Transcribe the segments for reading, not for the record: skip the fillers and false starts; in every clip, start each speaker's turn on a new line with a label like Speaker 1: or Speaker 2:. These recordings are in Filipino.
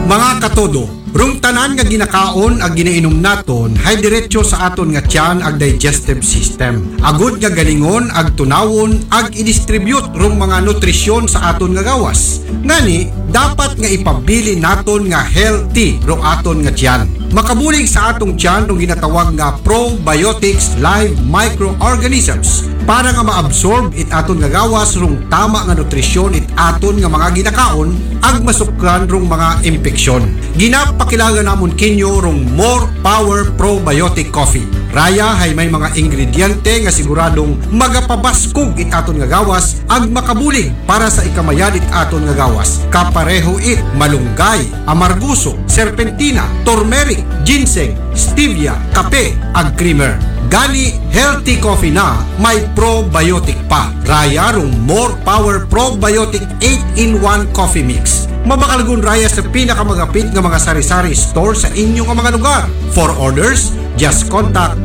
Speaker 1: Mga katodo, rung tanan nga ginakaon ag ginainom naton hay diretso sa aton nga tiyan ag digestive system. Agud nga galingon ag tunawon ag i-distribute rung mga nutrisyon sa aton nga gawas. Ngani, dapat nga ipabili naton nga healthy rung aton nga tiyan. Makabulig sa atong tiyan rung ginatawag nga probiotics live microorganisms para nga maabsorb it aton nga gawas rung tama nga nutrisyon it aton nga mga ginakaon ag masukran rung mga impeksyon. Ginapakilala namon kinyo rung More Power Probiotic Coffee. Raya hay may mga ingrediente nga siguradong magapabaskog it aton nga gawas ag makabulig para sa ikamayan it aton nga gawas. Kapareho it malunggay, amarguso, serpentina, turmeric, ginseng, stevia, kape ag creamer. Gani healthy coffee na may probiotic pa. Raya rung More Power Probiotic 8-in-1 Coffee Mix. Mabakalgun raya sa pinakamagapit nga mga sari-sari store sa inyong mga lugar. For orders, just contact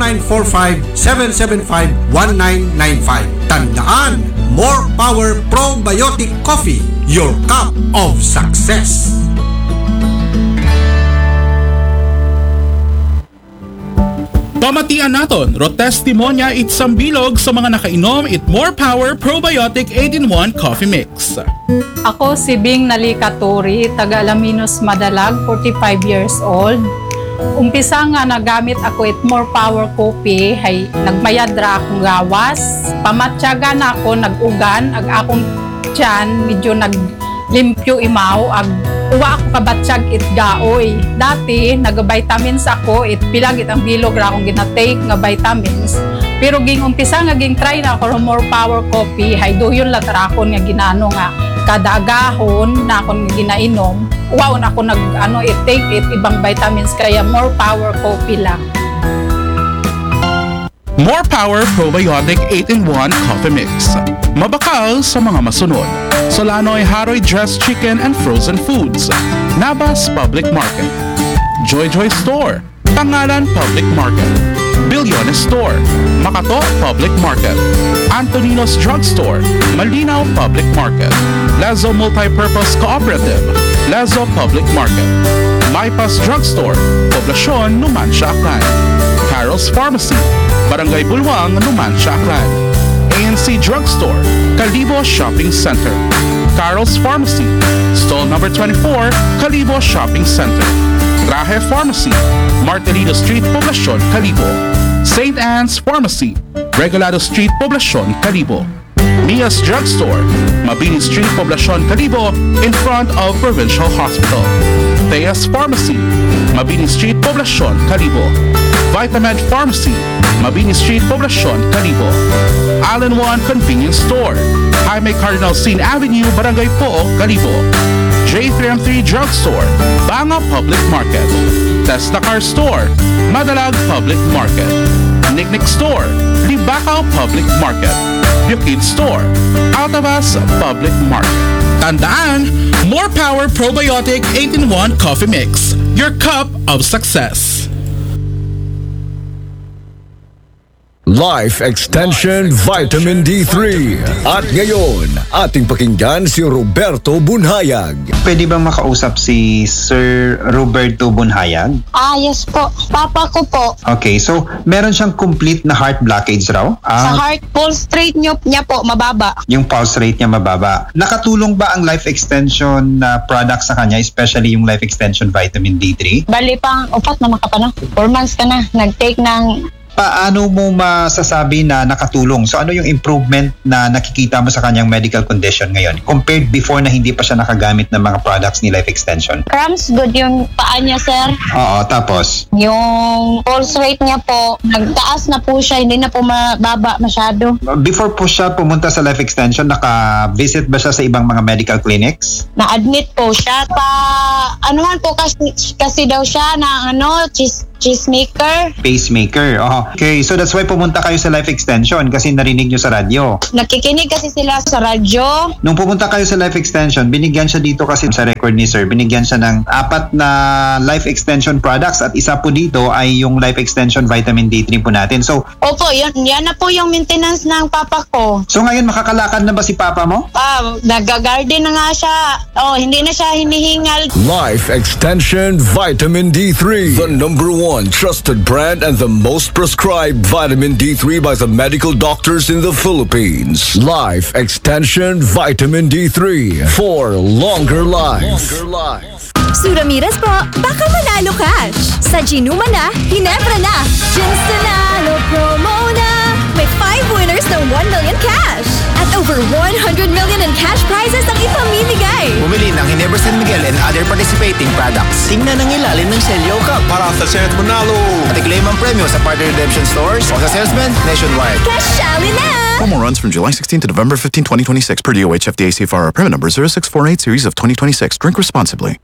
Speaker 1: 0945-775-1995. Tandaan, More Power Probiotic Coffee, your cup of success.
Speaker 2: Pamatian naton, rotestimonya it sambilog sa mga nakainom it More Power Probiotic 8-in-1 Coffee Mix.
Speaker 3: Ako si Bing Nalikaturi, taga Alaminos Madalag, 45 years old. Umpisa nga nagamit ako it More Power Coffee, hay nagmayadra akong gawas. Pamatyaga na ako, nag-ugan, ag akong tiyan, medyo naglimpyo imaw, ag uwa ako kabatsyag it gaoy. Dati, nag-vitamins ako, it pilag it ang bilog ra akong ginatake nga vitamins. Pero ging umpisa nga ging try na ako More Power Coffee, hay doyon latarakon nga ginano nga kada agahon na akong ginainom. Wow, na ako take it ibang vitamins kaya More Power Coffee lang.
Speaker 2: More Power Probiotic 8-in-1 Coffee Mix. Mabakal sa mga masunod. Solanoy Haroy Dressed Chicken and Frozen Foods. Nabas Public Market. Joy Joy Store. Pangalan Public Market. Bilyones Store. Makato Public Market. Antonino's Drugstore. Malinaw Public Market. Lazo Multipurpose Cooperative. Lazo Public Market. Mypas Drugstore. Poblasyon, Numancia, Aklan. Carol's Pharmacy. Barangay Bulwang, Numancia, Aklan. ANC Drugstore. Kalibo Shopping Center. Carol's Pharmacy. Stall number 24, Kalibo Shopping Center. Traje Pharmacy. Martelino Street, Poblasyon, Kalibo. St. Anne's Pharmacy. Regalado Street, Poblasyon, Kalibo. Mia's Drugstore. Mabini Street, Poblasyon, Kalibo, in front of Provincial Hospital. Thea's Pharmacy. Mabini Street, Poblasyon, Kalibo. Vitamed Pharmacy. Mabini Street, Poblasyon, Kalibo. Allen One Convenience Store. Jaime Cardinal Sin Avenue, Barangay Pook, Kalibo. J3M3 Drugstore. Banga Public Market. Tesla Car Store. Madalag Public Market. Nicknick Store. Libacao Public Market. Bukid Store. Altavas Public Market. Tandaan, More Power Probiotic 8-in-1 Coffee Mix. Your cup of success.
Speaker 4: Life Extension Vitamin D3. At ngayon, ating pakinggan si Roberto Bunhayag.
Speaker 5: Pwede bang makausap si Sir Roberto Bunhayag?
Speaker 6: Yes po. Papa ko po.
Speaker 5: Okay, so meron siyang complete na heart blockage raw?
Speaker 6: Sa heart pulse rate niya po, mababa.
Speaker 5: Yung pulse rate niya mababa. Nakatulong ba ang Life Extension na product sa kanya, especially yung Life Extension Vitamin D3?
Speaker 6: Bali pang 4 na makapana. 4 months ka na. Nag-take ng...
Speaker 5: Paano mo masasabi na nakatulong? So ano yung improvement na nakikita mo sa kanyang medical condition ngayon compared before na hindi pa siya nakagamit ng mga products ni Life Extension?
Speaker 6: Cramps, good yung paa niya, sir.
Speaker 5: Oo, tapos?
Speaker 6: Yung pulse rate niya po, nagtaas na po siya, hindi na po mababa masyado.
Speaker 5: Before po siya pumunta sa Life Extension, naka-visit ba siya sa ibang mga medical clinics?
Speaker 6: Na-admit po siya. Anuhan po kasi daw siya na pacemaker.
Speaker 5: Pacemaker, oo. Okay, so that's why pumunta kayo sa Life Extension kasi narinig nyo sa radyo.
Speaker 6: Nakikinig kasi sila sa radyo.
Speaker 5: Nung pumunta kayo sa Life Extension, binigyan siya dito kasi sa record ni Sir, binigyan siya ng 4 na Life Extension products at isa po dito ay yung Life Extension Vitamin D3 po natin. So,
Speaker 6: Opo, yan na po yung maintenance ng papa ko.
Speaker 5: so ngayon makakalakad na ba si Papa mo?
Speaker 6: Nag-garden na nga siya. Hindi na siya hinihingal.
Speaker 4: Life Extension Vitamin D3, the #1 trusted brand and the most prescribed vitamin D3 by the medical doctors in the Philippines. Life Extension Vitamin D3 for longer life.
Speaker 7: Suramiras po, baka manalo cash. Sa Ginuma na, Ginebra na. Gins Nanalo promo na. May 5 winners ng 1 million cash. At over 100 million in cash prizes ang ipamimigay.
Speaker 8: Bumili ng Ginebra San Miguel and other participating products. Tingnan ang ilalim ng Celio Cup para sa Senate Manalo. At i-claim ang premyo sa partner redemption stores o sa salesman nationwide.
Speaker 7: Cashali na!
Speaker 9: Promo runs from July 16 to November 15, 2026 per DOH FDA CFR permit number 0648 series of 2026. Drink responsibly.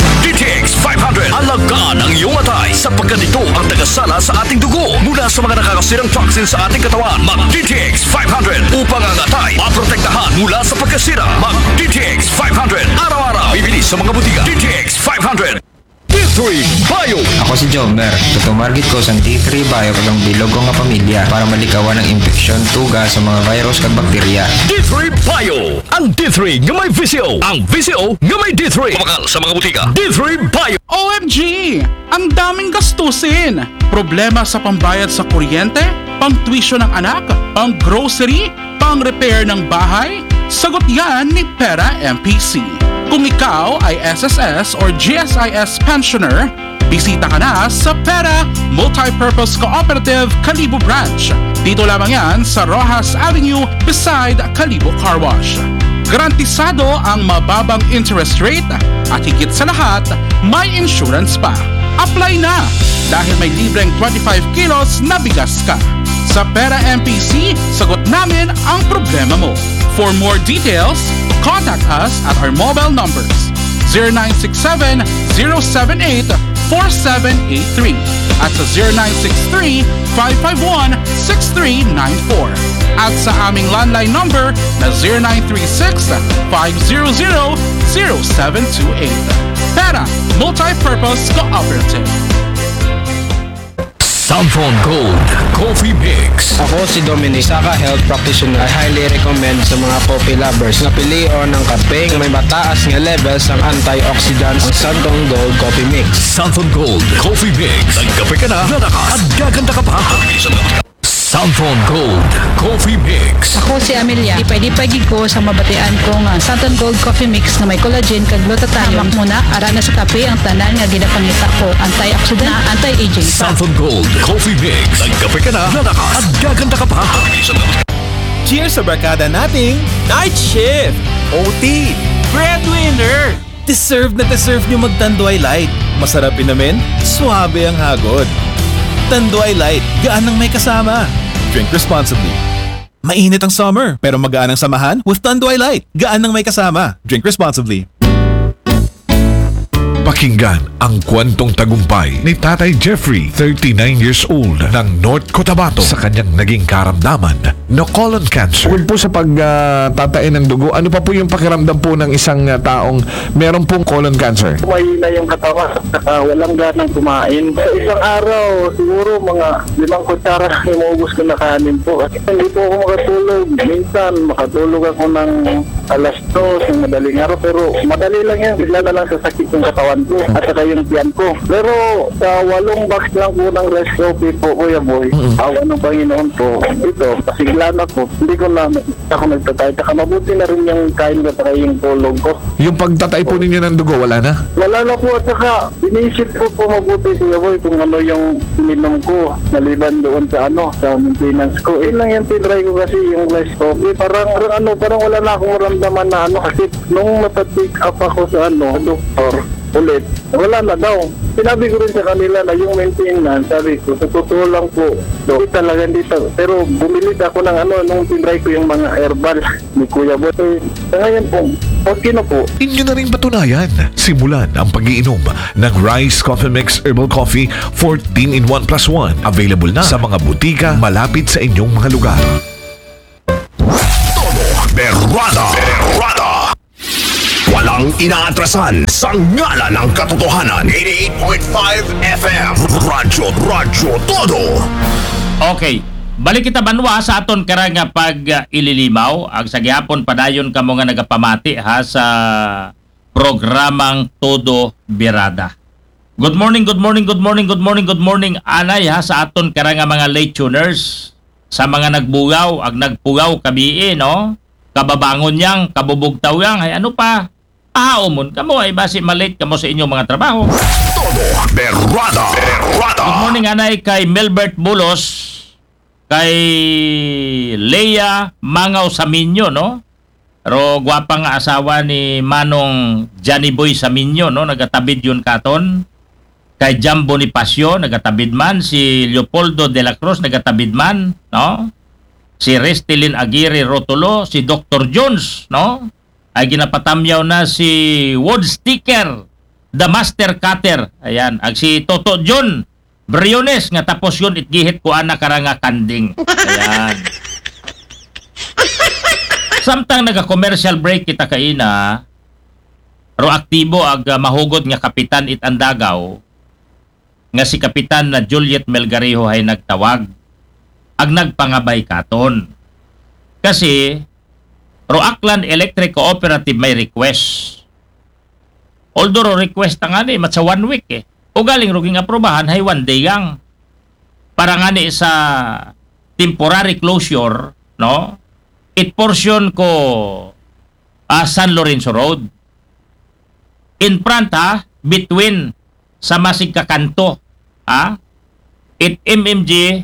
Speaker 10: DTX 500. Alagaan ang iyong atay sapagkat ito ang tagasala sa ating dugo mula sa mga nakakasirang toxin sa ating katawan. Mag DTX 500 upang ang atay maprotektahan mula sa pagkasira. Mag DTX 500. Araw-araw bibili sa mga butika. DTX 500. D3 Bio.
Speaker 11: Ako si Jomer. Tutumargit ko sa D3 Bio kagang bilog ko nga pamilya para malikawan ng infeksyon, tuga sa mga virus kag bakterya.
Speaker 10: D3 Bio. Ang D3 nga may VCO. Ang VCO nga may D3. Kumakal sa mga butika. D3 Bio.
Speaker 2: OMG! Ang daming gastusin! Problema sa pambayad sa kuryente, pang-tuition ng anak, pang-grocery, pang-repair ng bahay? Sagot yan ni Pera MPC. Kung ikaw ay SSS or GSIS pensioner, bisita ka na sa Pera Multipurpose Cooperative Kalibo Branch. Dito lamang yan sa Rojas Avenue beside Kalibo Car Wash. Garantisado ang mababang interest rate at higit sa lahat, may insurance pa. Apply na dahil may libreng 25 kilos na bigas ka. Sa Pera MPC, sagot namin ang problema mo. For more details, contact us at our mobile numbers 0967-078-4783 at sa 0963-551-6394 at sa aming landline number na 0936-500-0728. Pera Multipurpose Cooperative.
Speaker 10: Sanfon Gold Coffee Mix.
Speaker 11: Ako si Dominic, Saka Health Practitioner. I highly recommend sa mga coffee lovers na pilion ng kape may mataas nga levels ang antioxidants ang Sanfon Gold Coffee Mix.
Speaker 10: Sanfon Gold Coffee Mix. Nagkape ka na, lalakas at gaganda ka pa. Sanfon Gold Coffee Mix.
Speaker 3: Ako si Amelia. Pwede ko sa mabatian ko nga Santon Gold Coffee Mix na may collagen kag glutathione. Hamak muna ara na sa kape ang tanan nga ginapangita ko. Antioxidant na anti-aging pa.
Speaker 10: Sanfon Gold Coffee Mix. Nagkape ka na, lalakas at gaganda ka pa.
Speaker 8: Cheers sa barkada nating Night Shift, OT, Breadwinner. Deserve na deserve nyo mag-Tanduay Light. Masarap inamin, suabe ang hagod. Tanduay Light, gaan ng may kasama. Drink responsibly. Mainit ang summer, pero magaan ang samahan with Tanduay Light. Gaan ng may kasama. Drink responsibly.
Speaker 12: Pakinggan ang kwentong tagumpay ni Tatay Jeffrey, 39 years old, ng North Cotabato sa kanyang naging karamdaman na colon cancer.
Speaker 13: Bukod po sa pagtatain ng dugo, ano pa po yung pakiramdam po ng isang taong meron pong colon cancer?
Speaker 14: Mahina yung katawan, walang ganang kumain. Sa isang araw, siguro mga 5 kutsara inuubos ko na kanin po. Hindi po ako makatulog. Minsan, makatulog ako ng alas 2 ng madaling araw. Pero madali lang yan. Bigla na lang sasakit yung katawan ko at saka yung tiyan ko. Pero sa 8 box lang po ng rice coffee po, Kuya Boy, awa ng Panginoon po, ito, pasiglan ako. Hindi ko na ako nagtatay. Saka mabuti na rin yung kain ko at yung tulog ko.
Speaker 13: Yung pagtatay po ninyo ng dugo, wala na?
Speaker 14: Wala na po at saka inisip ko po mabuti, Kuya Boy, kung ano yung ininom ko maliban doon sa sa maintenance ko. Lang yung tinry ko kasi yung rice coffee. Parang wala na akong maramdaman na kasi nung matatik up ako sa doktor, ulit, wala na daw. Sinabi ko rin sa kanila na yung maintenance, sabi ko, sa totoo lang po, hindi talaga dito. Pero bumili ako ng nung tinry ko yung mga herbal ni Kuya Boy. Sa ngayon po, Okay na po.
Speaker 12: Inyo na rin patunayan. Simulan ang pag-iinom ng Rice Coffee Mix Herbal Coffee 14-in-1 plus 1. Available na sa mga butika malapit sa inyong mga lugar.
Speaker 10: Berwada. Walang inaatrasan sa ngalan ng katotohanan. 88.5 FM. Radyo Todo.
Speaker 15: Okay. Balik kita banwa sa aton karang nga pag ililimaw. Ang sagyapon padayon kamo nga nagapamati ha sa programang Todo Birada. Good morning anay ha sa aton karang nga mga late tuners. Sa mga nagbugaw, nagpugaw kabii no. Kababangon yang, kabubugtaw yang, ay ano pa? Ahaomon kamo ay basi malate kamo sa inyong mga trabaho.
Speaker 10: Todo Berwada.
Speaker 15: Good morning anay kay Melbert Bulos, kay Leia Mangaw Saminyo, no? Pero gwapa nga asawa ni Manong Johnny Boy Saminyo, no? Nagatabid yun katon. Kay Jam Bonifacio, nagatabid man. Si Leopoldo de la Cruz, nagatabid man, no? Si Restelin Aguirre Rotulo, si Dr. Jones, no? Ay ginapatamyaw na si Wood Sticker, the Master Cutter. Ayan, ag si Toto John Briones nga tapos yun itgihit ko ana karanga kanding. Ayan. Samtang naga-commercial break kita kaina, ro aktibo ag mahugod nga kapitan itandagaw nga si Kapitan na Juliet Melgarejo ay nagtawag ag nagpangabay katon. Kasi ro Aklan Electric Cooperative may request. Although request nga ni mat sa 1 week o galing ruging aprobahan hay 1 day yang para nga ni sa temporary closure, no? It portion ko San Lorenzo Road in front between sa Masig Kakanto it MMG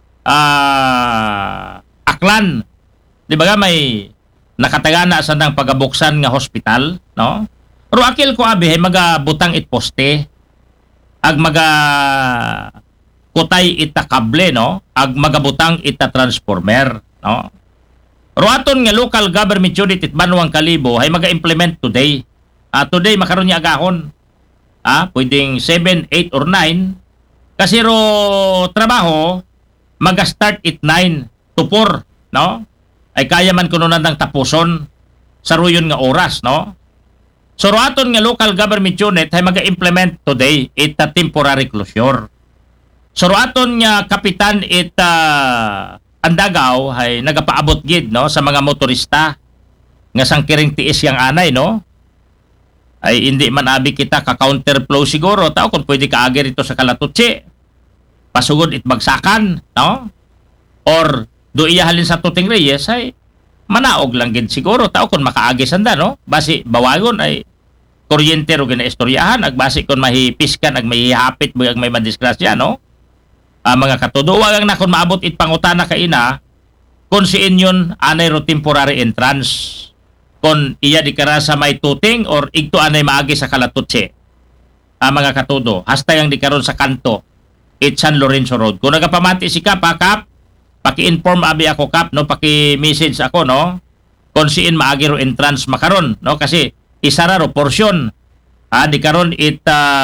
Speaker 15: Aklan, di ba may nakatagana sa nang pagabuksan nga hospital, no? Pero akil ko abi hay magabutang it poste ag maga kutay ita kable, no? Ag magabutang ita transformer, no? Ruaton nga local government unit it Banwang Kalibo ay maga-implement today. Today makaroon niya agahon. Pwedeng 7, 8 or 9 kasi ro trabaho maga-start it 9 to 4, no? Ay kaya man kuno nang tapuson sa ruyon nga oras, no? So ruaton nga local government unit ay maga-implement today ita temporary closure. So ruaton nga kapitan ita andagaw ay nagapaabot gid, no, sa mga motorista nga sangkiring tiis yang anay, no? Ay hindi man abi kita ka counterflow siguro tao kung pwede ka agi rito sa Kalatutsi. Pasugod it bagsakan, no? Or do iya halin sa Tuting Reyes ay manaog lang gid siguro tao kung makaagi sanda, no? Basi bawagon ay kuryente ro ginaistoryahan ag basi kon mahipiskan ag mahihapit ag may madisgrasya, no? Mga katudo wagang na kon maabot it pangutana kaina kon si inyon anay ro temporary entrance kon iya di kara sa may Tuting or igto anay maagi sa Kalatutsi. Mga katudo hasta yang di karon sa kanto it San Lorenzo Road. Kung nagapamati si Kap, Kap, paki-inform abi ako, Kap, no? Paki-message ako, no? Kung siin maagi ro entrance makaron, no? Kasi isara ro portion. Di karon it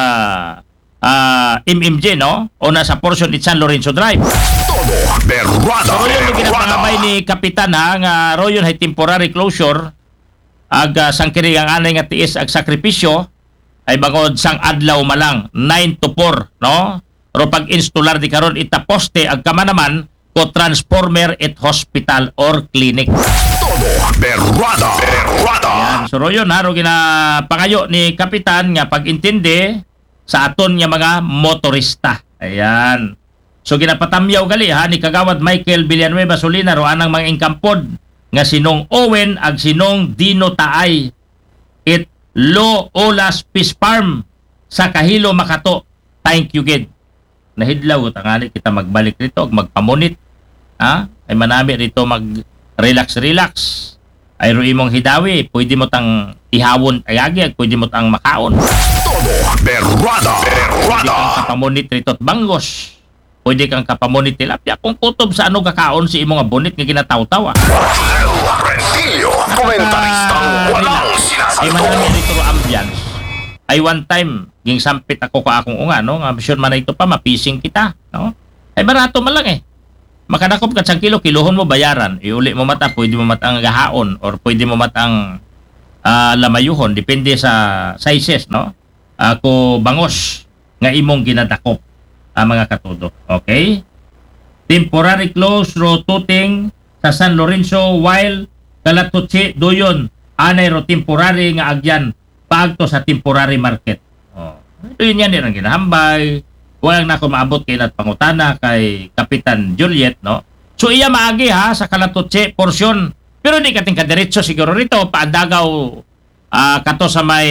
Speaker 15: MMJ, no? O nasa portion it San Lorenzo Drive.
Speaker 10: Todo Berwada.
Speaker 15: So yun yung ginapangabay ni Kapitan nga royon hay temporary closure ag sangkiri ang anay nga tiis ag sakripisyo ay bangod sang adlaw malang 9 to 4, no? Pero pag installer di karon ita poste ag kamanaman ko transformer at hospital or clinic.
Speaker 10: Todo Berwada.
Speaker 15: Yan, so royon haro ginapangayo ni Kapitan nga pag-intindi sa aton nga mga motorista. Ayan. So ginapatamyaw gali ni Kagawad Michael Villanueva Solina ro anang mga ingkampod nga sinong Owen ag sinong Dino Taay it Lo Olas Fish Farm sa Kahilo, Makato. Thank you, gid. Nahidlaw tangali kita magbalik rito ag magpamunit. Ay manami rito mag-relax. Ay ro imong hidawi, pwede mo tang ihawon ayagi, pwede mo tang makaon.
Speaker 10: Todo Berwada.
Speaker 15: Pwede kang kapamunit rito at banggos. Pwede kang kapamunit tilapia kung kutob sa ano kakaon si imong abonit nga ginataw-tawa.
Speaker 10: Rentilyo, komentaristang walang
Speaker 15: Ay
Speaker 10: sinasanto.
Speaker 15: manami dito ro ambience. Ay one time, ging sampit ako ka akong unga, no? Nga sure man na ito pa, mapising kita, no? Ay barato man lang eh. Makadakop ka 1 kilo, kilohon mo bayaran. Iuli mo mata, pwede mo matang gahaon or pwede mo matang lamayuhon. Depende sa sizes, no? Ako bangos nga imong ginadakop mga katudo. Okay? Temporary close ro tuting sa San Lorenzo while Kalatutsi doyon anay ro temporary nga agyan paagto sa temporary market. Oh. Ito yun yan ang ginahambay. Walang na ako maabot kay nat pangutana kay Kapitan Juliet, no? So iya maagi ha sa Kalatutsi portion. Pero di kating kadiretso siguro rito paandagaw kato sa may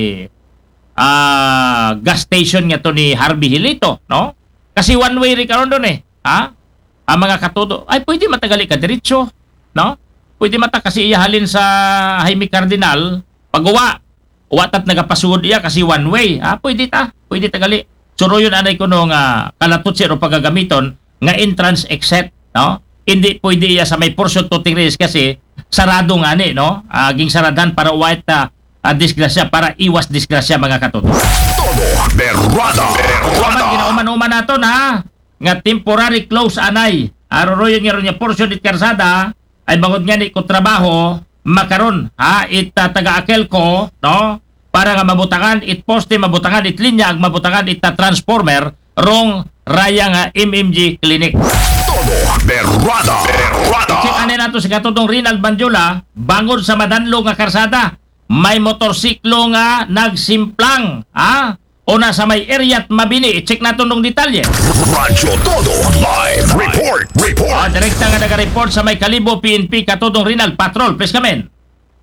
Speaker 15: gas station nga to ni Harvey Hilito, no? Kasi one way rin karon doon eh. Ha? Ang mga katudo, ay pwede matagali ka diretso, no? Pwede mata kasi iyahalin sa Jaime Cardinal, pag-uwa, uwatat nagapasugod iya kasi one way, ha? Pwede tagali. Suro yun anay ko nung Kalatutsi o pagagamiton, nga entrance exit, no? Hindi pwede iya sa may portion to tingris kasi sarado nga ni, no? Ging saradan para uwait disgrasya, para iwas disgrasya mga katudo.
Speaker 10: Todo berrada.
Speaker 15: Ginauman-uman nato na nga temporary close anay. Aroroyon nga ron niya portion it karsada ay bangod nga ni ko trabaho makaron ha it taga-akel ko, no? Para nga mabutangan it poste, mabutangan it linya, ag mabutangan it transformer rong raya nga MMG Clinic.
Speaker 10: Todo berrada.
Speaker 15: Check anay nato si katudong Rinald Bandiola bangod sa madanlo nga karsada. May motorsiklo nga nagsimplang, ha? O nasa may area at mabini. I-check natin nung detalye.
Speaker 10: Radyo Todo Live Report.
Speaker 15: Direkta nga nag-report sa may Kalibo PNP katudong Rinald Patrol. Please come in.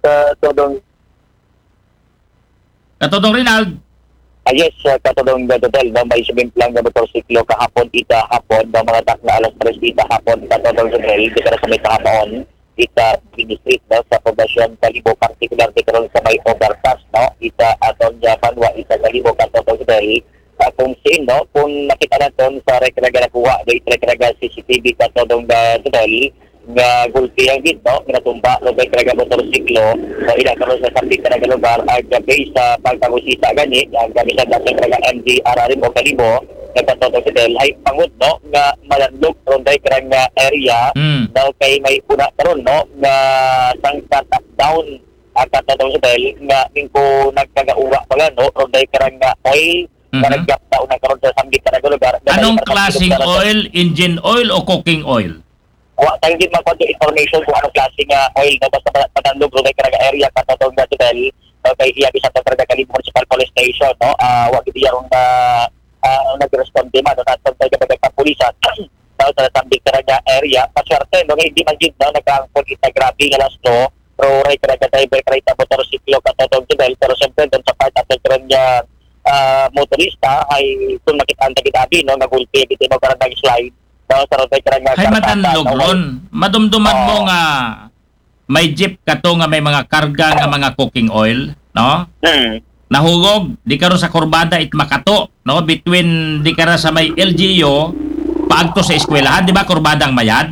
Speaker 15: Katudong Rinald.
Speaker 16: Yes, katulong Gadodel, no? May sumimplang na motorsiklo kahapon, ita hapon, no? Mga tak na alas 3 ita hapon, katulong Gadodel, di ka na sa may kahapon, ita Street, no? Sa poblasyon Kalibo, particular di karon sa may overpass, no? Ita aton Japanwa, ita Kalibo, katulong Gadodel, kung sin, no? Kung nakita natin sa rekraga nakuha, do rekraga CCTV katulong Gadodel, nga gulpi ang gid, no? Minatumba, no? Rekraga motorsiklo, no? Ila karon sa sampit na lugar, ang gabi sa pagpangusita gani, ang gabi sa rekraga MDRR mo Kalibo, nagkatotoo si Del, ay pangut, no? Nga malandog, ronday karang area, no? Kay may una karon, no? Nga sangka top down, ang katotoo si Del, nga mingko nagkagauwa pala, no? Ronday karang oil, na nag-gap na karon sa sampit na lugar.
Speaker 15: Anong klaseng oil? Engine oil o cooking oil?
Speaker 16: Wa tayo din magkwento information kung anong klase nga oil na basta panandog ron ay karang area katotong nga Del, no? Kay iya bisa sa Kalibo Municipal Police Station, no? Wa gid iya ron nag-respond din man at sa pagkapulisan sa tambik karang area paswerte no hindi man gid no nagkaangkon ita grabe nga lasto pero ray karang driver karang motorsiklo katotong Del, pero siyempre doon sa part at karang motorista ay kung nakita gid abi no nagulpi gid mo karang slide no sa road karang
Speaker 15: ay matanlog ron madumduman mo nga may jeep kato nga may mga karga nga mga cooking oil, no? Nahugog di karon sa kurbada it makato, no? Between di kara sa may LGU paagto sa eskwelahan, di ba kurbadang mayad?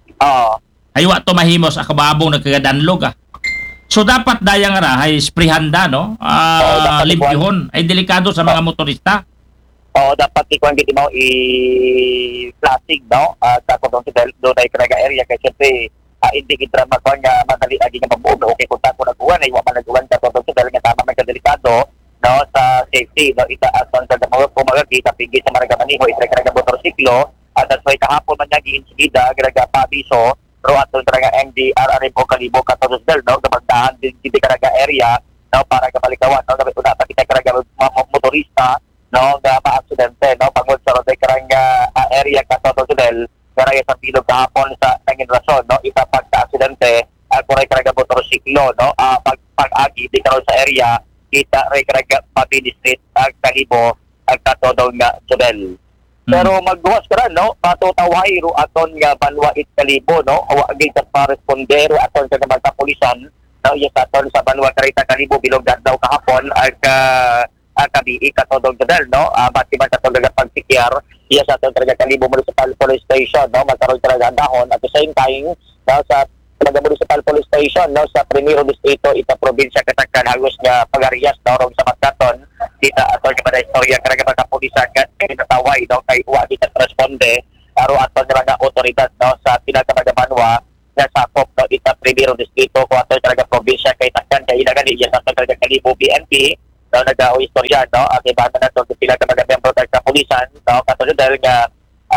Speaker 15: Ay wa to mahimos akababong nagkagadanlog So dapat dayang ra ay sprayhanda, no? Limpyuhon ay delikado sa mga motorista.
Speaker 16: Dapat ikuan gid mo i-plastic, no? Tapos doon ay karang area kay siyempre hindi kita magkuhan nga madali agi nga mabuo okay kung tako nagkuhan ay wala nagkuhan ka todo dahil nga tama may kadelikado no sa safety no itaas ang kumagagi kapigi sa maragamaneho itra karang motorsiklo at that's why kahapon man nagi insida graga pabiso ro aton karang MDRR mo Kalibo katulad del no kapagdahan din kita karang area no para kabalikawan no dapat una pa kita karang motorista no nga ma-aksidente no pangod sa road karang area katulad del karaya sa bilog kahapon sa nangin rason, no? Isa pagka-aksidente, kuray karaga motorsiklo, no? Pag-agi, di karoon sa area, kita ray karaga Mabini Street, Kalibo, katodong nga Sudel. Pero magduwas ka rin, no? Patutaway ro aton nga Banwa it Kalibo, no? Huwagin sa parespondero aton sa naman sa pulisan, no? Yes, aton sa Banwa Karita Kalibo, bilog daw kahapon, kabii katodong Sudel, no? Batiman katodong pagsikyar, iya sa aton talaga Kalibo Municipal Police Station, no? Magkaroon talaga ang dahon at the same time, no? Sa mga municipal police station no sa Primero Distrito ita probinsya Katakan hagos nga pagarias dorong sa Mascaton kita ato nga mga istorya karag mga pulisan nga nataway no kay wa kita responde aro ato nga mga otoridad no sa pinakamabanwa nga sakop no ita Primero Distrito ko ato nga probinsya kay Takan kay ilagan iya sa talaga Kalibo PNP no nagao istorya no ang ibang na to pinakamaga membro sa pulisan no katulad dahil nga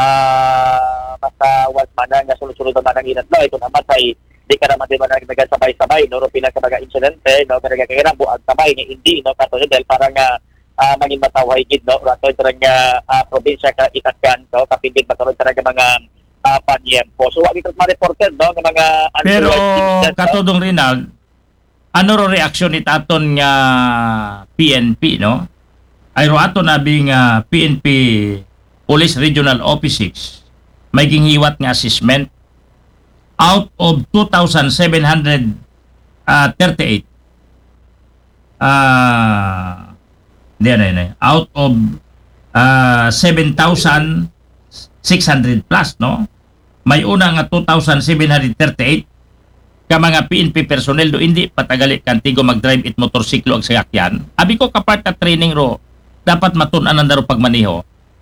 Speaker 16: masawat man nga sunod-sunod man ang inat no ito naman ay di ka naman din man nagsabay-sabay no pinakamaga insidente no kada kaya buag sabay ni hindi no katulad dahil parang maging mataway gid no rato nga probinsya ka Itakan no kapindit matulad talaga mga panyempo so wag ito ma-reported no ng mga
Speaker 15: pero katudong Rinald ano ro reaksyon ni taton nga PNP no ay ro ato nabing PNP Police Regional Office 6 may ginghiwat nga assessment out of 2,738 out of 7,600 plus no may una nga 2,738 ka mga PNP personnel do hindi patagali kantigo mag-drive it motorsiklo ang sasakyan abi ko kapart na training ro dapat matun-anan na ro pagmaneho.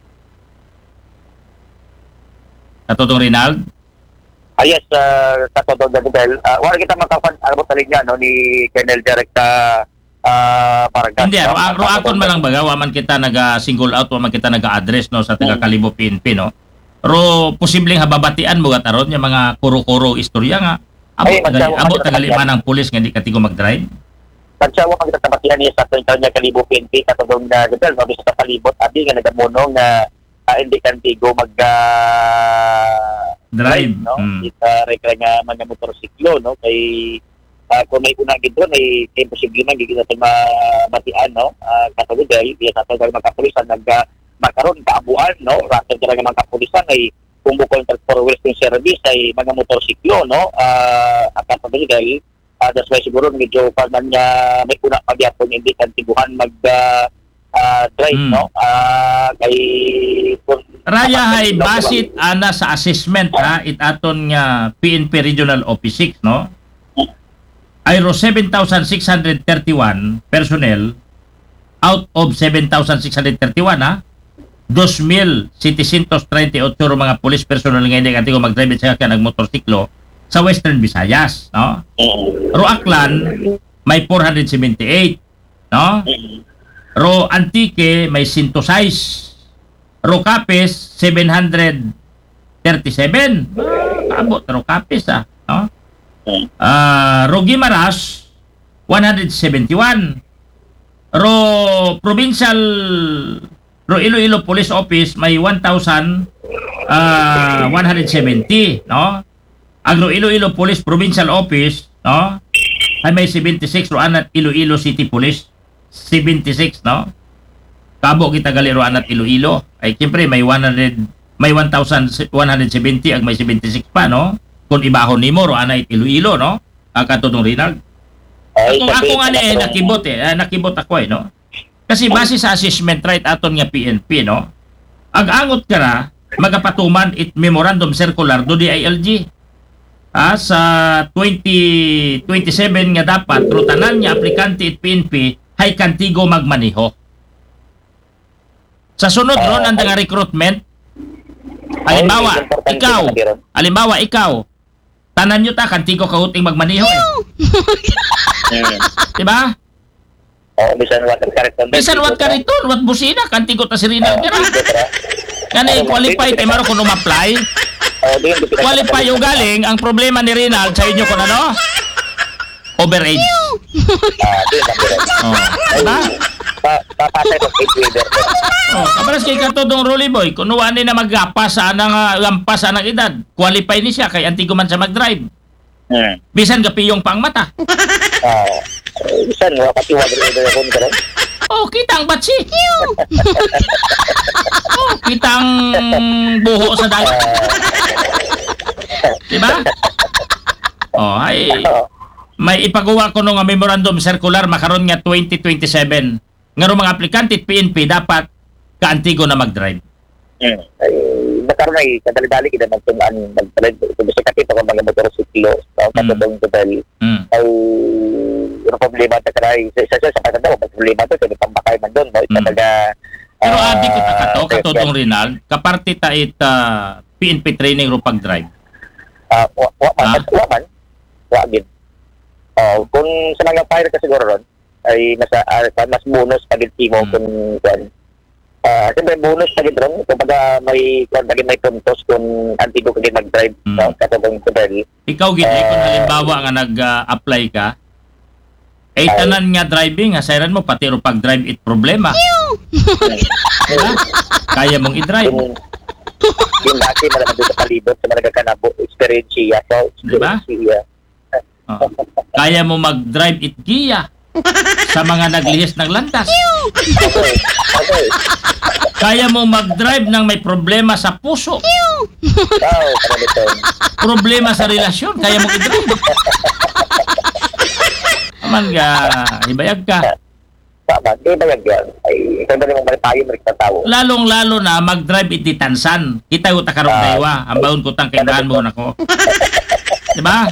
Speaker 15: Katotong Rinald?
Speaker 16: Yes, katotong Daniel. Wala kita makapag-arbot taligyan no, ni Colonel Directa Paragas.
Speaker 15: Hindi, roakon man lang baga, waman kita naga-single out, waman kita naga-address no, sa taga Kalibo PNP. No? Ro, posibleng hababatian mo gataron yung mga kuro-kuro istorya nga. Abo tagali man ang pulis nga di katigo mag-drive.
Speaker 16: Pagsawa pag natabatian niya sa ato niya Kalibo PNP, katotong Daniel, mabis sa Kalibot, abi nga nagamunong nga hindi kantigo mag drive no kita rekla nga mga motorsiklo no kay kung may una gid doon ay imposible man gid nato mabatian no katulad dahil sa ato mga kapulisan magkaroon kaabuan no rato talaga mga kapulisan ay kung contract for western service ay mga motorsiklo no katulad dahil that's why siguro medyo pag niya may una pagyapon hindi kantiguhan mag drive no kay
Speaker 15: Raya hay basit ana sa assessment it aton nga PNP Regional Office 6 no ay ro 7,631 personnel out of 7,631 2,738 ro mga police personnel nga hindi katigo mag-drive sa kanya ng motorsiklo sa Western Visayas no ro Aklan may 478 no ro Antique may 106 ro Capiz 737 abot ro Capiz no ro Guimaras 171 ro provincial ro Iloilo Police Office may 1,170 no ang ro Iloilo Police Provincial Office no ay may 76 ro anat Iloilo City Police 76 no kabo kita galero anat Iloilo ay siyempre may 1,170 ag may 76 pa no kung ibahon nimo ro anat Iloilo no katudong Rinald ako nga nakibot ako no kasi base sa assessment right aton nga PNP no ag-angot kara magapatuman it memorandum circular do di ILG sa 2027 nga dapat rutanan nga aplikante it PNP hay kantigo magmaneho. Sa sunod ron ang nga recruitment, halimbawa ikaw, tanan nyo ta kantigo kahuting magmaneho diba? Bisan wat ka rito, wat busina, kantigo ta si Rinald Kanay qualified, maro kung apply qualify o galing, ang problema ni Rinald sa inyo kung ano? Overage. Diba?
Speaker 16: Papasay ko kay Twitter.
Speaker 15: Kaparas kay katodong Rolly Boy, kung nuwani na maggapas sa lampas sa edad, qualify ni siya kay antigo man sa mag-drive. Bisan gapiyong pang mata.
Speaker 16: Bisan kapatiwag rin ako nito.
Speaker 15: Kitang batsi. Kitang buho sa dagat. Diba? May ipagawa ko nung memorandum circular makaroon nga 2027. Nga mga aplikante PNP dapat kaantigo na mag-drive.
Speaker 16: karon ay kadali-dali kita magtumaan sa kapit ako mga motorsiklo sa katong total ay yung problema ta karay sa kasada ko problema to kay pambakay man doon talaga
Speaker 15: pero adi ko katong Rinald kaparte ta it PNP training ro pag-drive
Speaker 16: wa gid kung sa mga fire ka siguro ron ay mas bonus pagid mo kung siyempre bonus na gid ron kumbaga may puntos kung antigo ka mag-drive sa katong total.
Speaker 15: Ikaw gid kung halimbawa nga nag-apply ka ay tanan nga driving nga sayran mo pati ro pag-drive it problema. Kaya mong i-drive.
Speaker 16: Yung dati malaman doon sa palibot sa mga kanabo experience siya.
Speaker 15: Diba? Kaya mo mag-drive it giya sa mga naglihis ng landas. Kaya mo mag-drive nang may problema sa puso. Problema sa relasyon, kaya mo i-drive. Aman ka, hibayag ka.
Speaker 16: Tama, hibayag yan. Ay, ikaw na rin mong malitayo, tao.
Speaker 15: Lalong-lalo na mag-drive it di Tansan. Kita ko takarong daywa. Ang baon ko tang kaibahan mo na ko. Diba?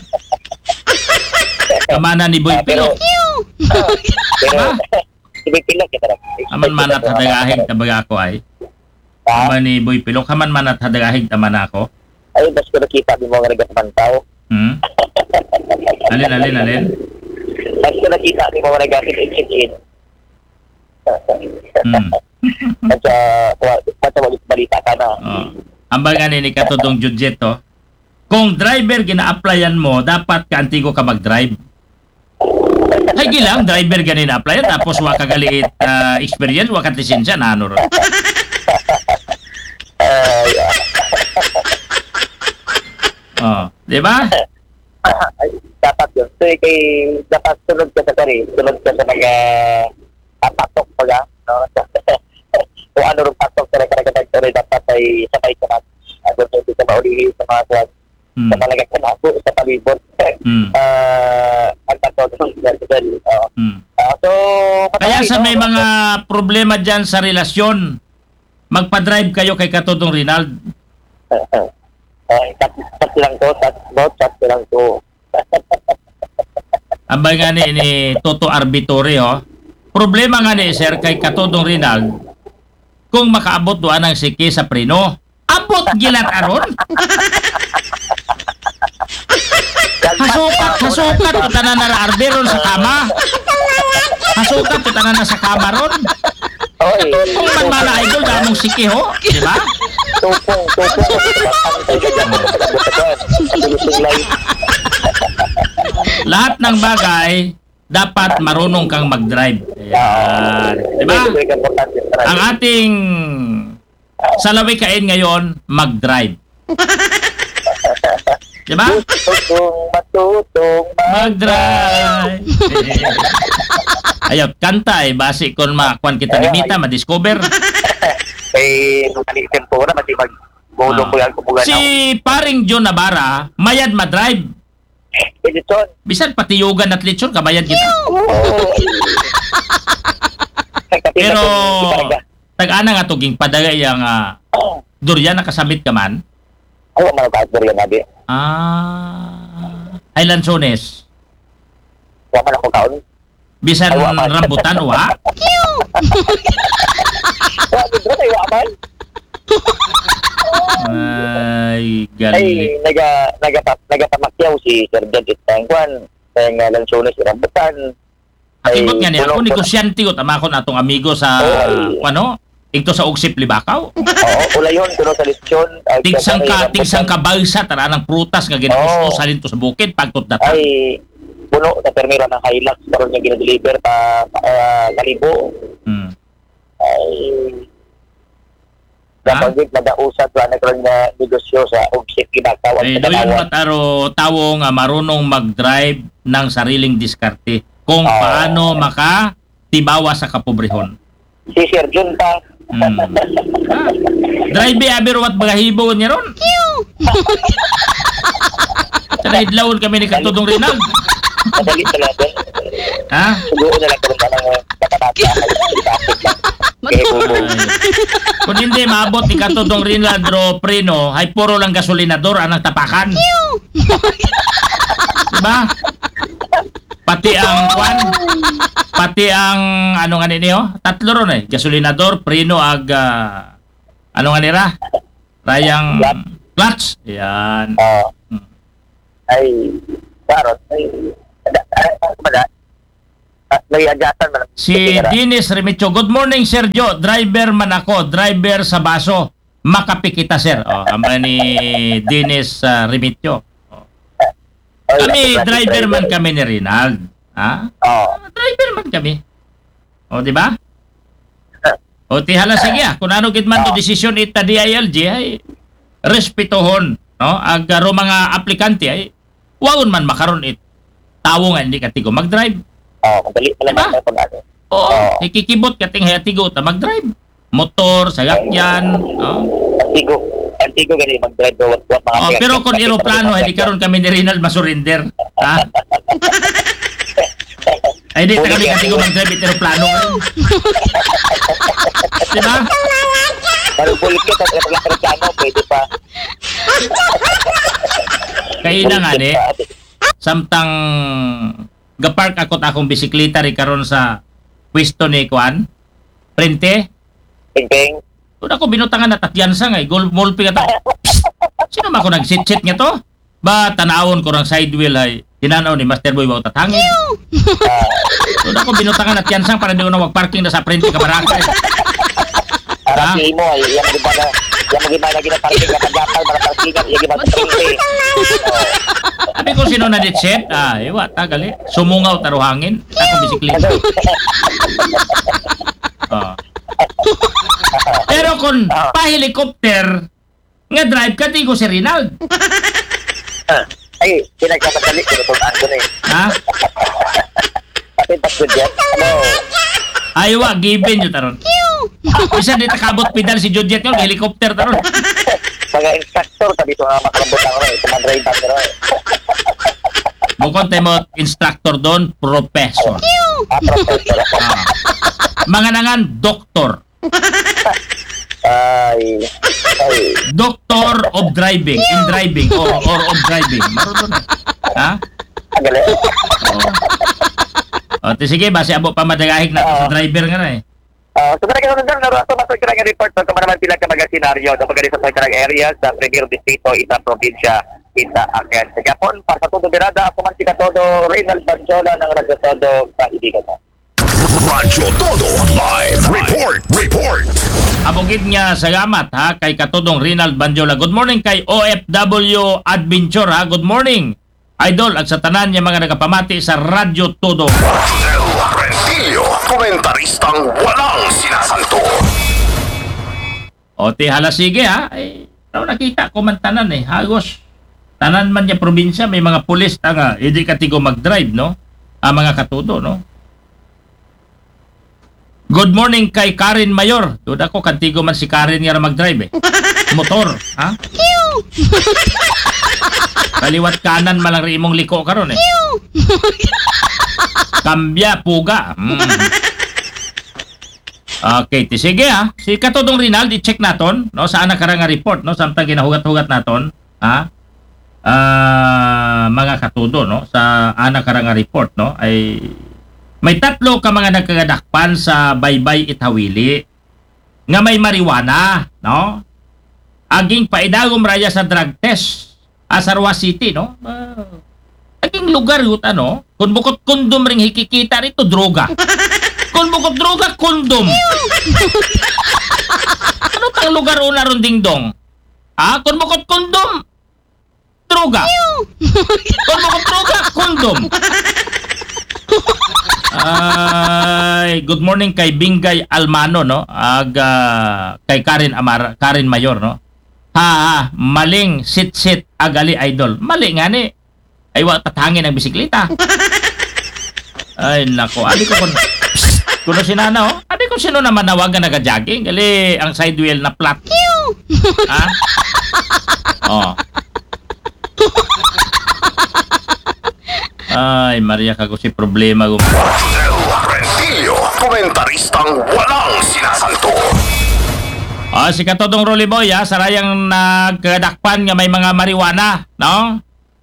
Speaker 15: Kamana ni Boy Pilok.
Speaker 16: Diba? Si Boy Pilok kita rin.
Speaker 15: Aman manat hadagahig tabaga ako ay. Aman ni Boy Pilok, haman manat hadagahig taman ako.
Speaker 16: Ay, mas ko nakita di mo nga nagkatamantaw.
Speaker 15: Alin?
Speaker 16: Mas ko nakita di mo nga nagkatamantaw. At balita ka na.
Speaker 15: Ang baga ni katodong Judjet to, kung driver gina-applyan mo, dapat ka antigo ka mag-drive. Ay gilang, driver ganin applyan tapos wa ka galiit experience, wa ka lisensya na ano ron. Di ba?
Speaker 16: Dapat yun. So, dapat sunod ka sa kari. Sunod ka sa mga patok pala. No? Kung ano rin patok sa kare dapat ay sabay ka na. Doon sa maulihin sa mga kuwan. Sa malagay ka na ako sa palibot. Ang patok so,
Speaker 15: kaya sa may mga problema dyan sa relasyon, magpa-drive kayo kay Katodong Rinald.
Speaker 16: Chat lang to.
Speaker 15: Ambay nga ni Toto Arbitore, problema nga ni sir kay Katodong Rinald, kung makaabot doon ang siki sa preno, abot gilat aron. Hasukat kita na arbero sa kama. Hasukat kita na sa kama ron. Kung man mala idol damong siki ho, di ba?
Speaker 16: Tupong.
Speaker 15: Lahat ng bagay dapat marunong kang mag-drive. Ayan. Di ba? Ang ating salawi kain ngayon, mag-drive. Di ba?
Speaker 16: Matutong
Speaker 15: mag-drive. Ayaw, kanta basi kung makuan kita ni Mita, ma-discover.
Speaker 16: Nalitin po na, mati mag-bulong po yan.
Speaker 15: Si paring John Navarra, mayad ma-drive. Bisan patiyugan at lechon, kabayad kita. Pero, tag-ana nga tuging padagay ang durian na kasabit ka man.
Speaker 16: Ay, wala ka durian nabi.
Speaker 15: Ay, lansones.
Speaker 16: Wala man ako kaon.
Speaker 15: Bisan rambutan, wa? Ay, galing.
Speaker 16: Ay, nagapamakyaw si Sir Jed Itangkwan. Kaya nga lansones, rambutan.
Speaker 15: Akibot nga niya, ako negosyante ko, tama ko na atong amigo sa, ito sa Ugsip Libakaw.
Speaker 16: Ulayon, kuno sa lechon.
Speaker 15: Tigsang ka balsa, tara ng prutas nga ginapos salin to sa bukid, pagtot data.
Speaker 16: Ay, puno na termira ng Hilux, karon niya ginadeliver pa kalibo. Ay, dapat nag-ausat na karon nga negosyo sa Ugsip Libakaw.
Speaker 15: Ay, doon mataro tawo nga marunong mag-drive ng sariling diskarte kung paano makatibawa sa kapobrehon.
Speaker 16: Si Sir Jun pa.
Speaker 15: Drive aber wat bagahibo niya ron. Tanahidlawon kami ni Katodong Rinald.
Speaker 16: Madali talaga.
Speaker 15: Ha?
Speaker 16: Siguro na lang karon ng katabata.
Speaker 15: Kung hindi maabot ni Katodong Rinaldo Prino, ay puro lang gasolinador ang nagtapakan. Diba? Pati ang ano nga niyo? Tatlo ron gasolinador, Prino ag ano nga nira? Rayang clutch. Yan.
Speaker 16: Ay karot ay may agasan man.
Speaker 15: Si Dennis Remito, good morning Sergio, driver man ako, driver sa baso. Makapikita sir. Ama ni Dennis Remito. Kami driver man kami ni Rinald. Ha? Driver man kami. Di ba? Tihala sige kung ano gid man to desisyon ita DILG ay respetohon, no? Agaro mga aplikante ay waon man makaron tawo nga hindi katigo mag-drive.
Speaker 16: Madali pala diba?
Speaker 15: Ikikibot kating hayatigo ta mag-drive. Motor, sagakyan,
Speaker 16: Antigo gani mag-drive do what mga.
Speaker 15: Pero kung eroplano hindi karon kami ni Rinald masurrender. Ha? Ay di ta kami katigo mag-drive eroplano. Diba?
Speaker 16: Baru bulik kita eroplano pwede pa.
Speaker 15: Kaya na nga samtang gapark ako akong bisikleta rin karon sa pwesto ni Kuan Prente
Speaker 16: Ping
Speaker 15: doon ako binutangan na tatyansa nga gulpi ka ta. Sino man ako nag-sit-sit nga to? Ba tanawon ko ng side wheel ay tinanaw ni Master Boy ba tatangin. Doon ako binutangan na tatyansa para di ko na mag-parking na sa Prente ka baraka.
Speaker 16: Araki mo ay yang gimana kita parking ka pagapal para parkingan yang gimana Prente.
Speaker 15: Sabi ko sino na ditset? Iwa, tagali. Sumungaw taruhangin. Ako bisikleta. Pero kung pa-helicopter, nga drive ka, di ko si Rinald.
Speaker 16: Ay, pinagkamadali. Pinutulaan ko na
Speaker 15: Ha?
Speaker 16: Pati pasod yan.
Speaker 15: Aywa, given nyo taron. Isa di takabot pedal si Jodjet yun, helicopter taron.
Speaker 16: Mga instructor ka dito nga makalambot ako na ito, mag-drive na
Speaker 15: Bukod tayo mo instructor doon, professor.
Speaker 16: Professor.
Speaker 15: Mga nangan, doktor. Doctor of driving, in driving, or of driving. Marunong na. Ha? Sige, base abo pa madagahig na sa driver nga na
Speaker 16: So talaga naman dyan, naroon ito masod ka ng report so kung naman pila ka mga-senaryo sa pagkalit sa mga areas sa Premier Distrito, isang probinsya, isa akin. Sa Gapon, para sa todo birada, ako man si Katodo Reynald Banjola ng Radyo Todo sa Ibigan.
Speaker 10: Radyo Todo Live Report.
Speaker 15: Abogid niya salamat ha kay Katodong Rinald Banjola. Good morning kay OFW Adventure ha. Good morning. Idol at sa tanan niya mga nagapamati sa Radyo Todo.
Speaker 10: Komentaristang walang sinasanto.
Speaker 15: Hala sige ha. Nakita ko man tanan hagos. Tanan man niya probinsya may mga pulis nga hindi katigo mag-drive no. Mga katudo no. Good morning kay Karen Mayor. Doon ako kantigo man si Karen nga mag-drive Motor, ha? Kaliwat kanan malang imong liko karon Kambya, puga. Okay, sige ha. Si Katodong Rinald, i-check naton, no, sa anak karang report, no, samtang ginahugat-hugat naton, ha? Mga katudo, no, sa anak karang report, no, ay may tatlo ka mga nagkagadakpan sa Baybay Itawili nga may marijuana, no? Aging paidagom raya sa drug test sa Sarwa City, no? Aging lugar yun, ano? Kung bukod kondom ring hikikita rito, droga. Kung bukod droga, kondom. Ano tang lugar una ron dingdong? Kung bukod kondom, droga. Kung bukod droga, kondom. Good morning kay Bingay Almano, no? Kay Karen Mayor, no? Maling sit agali idol. Mali nga ni. Ay wa tatangin ang bisikleta. Ay nako, abi ko kuno sinana oh. Abi ko sino naman nawagan naga-jogging, gali ang side wheel na flat. Ay, Maria kago si problema ko.
Speaker 10: Komentaristang walang sinasanto.
Speaker 15: Si Katodong Rolly Boy, sarayang nagdakpan nga may mga marijuana, no?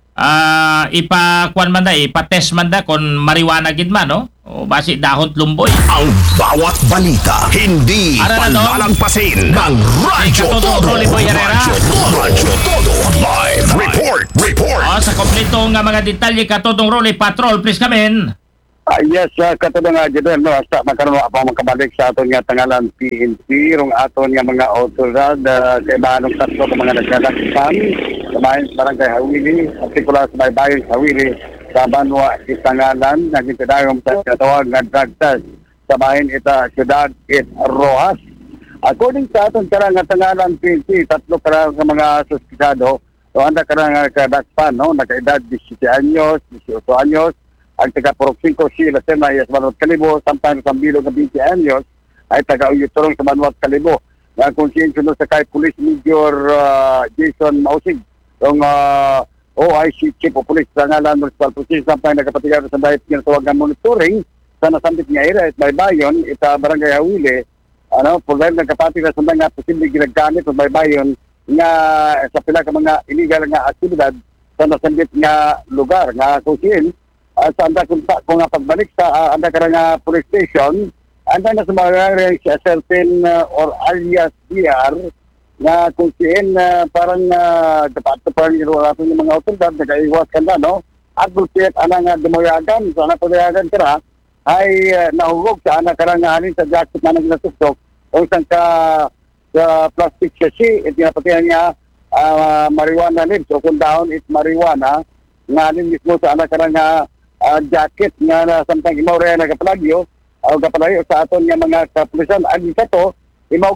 Speaker 15: Ipa-kuan man da, ipa-test man da kung marijuana gid man, no? O basi dahon lumboy.
Speaker 10: Ang bawat balita hindi palalagpasin ng Radyo Todo.
Speaker 15: Rolly Boy Herrera.
Speaker 10: Radyo Todo live report.
Speaker 15: Sa kompleto nga mga detalye Katodong Rolly Patrol, please come in.
Speaker 17: Yes, katulad nga dyan, no, hasta magkaroon ako makabalik sa aton nga tangalan PNP, rong aton nga mga otoridad, kaibahanong tatlo ng mga nagdadakpan, sabahin sa barangay Hawili, partikular sa may bayan Hawili, sa Banwa, Itangalan, naging tinayong sa katawag nga drug test, sabahin ita Ciudad Rojas. According sa aton karang nga tangalan PNP, tatlo karang mga suspitado, so anda karang kadakpan, no, nakaedad 17 anyos, 18 anyos, ang taga-Porok 5 sila sa Banwat Kalibo, sampai sa bilog na 20 anyos, ay taga-Uyuturong sa Banwat Kalibo. Na kung sinunod sa kay Police Major Jason Mausig, yung OIC Chief of Police sa ngalan Municipal Police, sampai nagkapatigar sa dahit ng tawag ng monitoring sa nasambit nga area at may bayon, ita Barangay Hawili, for dahil nagkapatigar sa mga posibleng ginagamit sa may bayon nga sa pila ka mga illegal nga aktibidad sa nasambit nga lugar nga kusin. Sa anda kung pagbalik sa anda ka nga police station, anda na sumarang sa certain or alias DR na kung siin parang dapat parang iluwasan ng mga otoridad na kaiwas ka na, no? At kung siya nga dumayagan, so napunayagan ka na, ay nahugog sa anak ka nga halin sa jacket na nagnasusok o isang sa plastic chassis, itinapatihan niya marijuana leaves o kung down is marijuana, nga halin mismo sa anak ka nga jacket nga na samtang imaw rin nagapalagyo o kapalagyo sa aton nga mga kapulisan. Ang isa to, imaw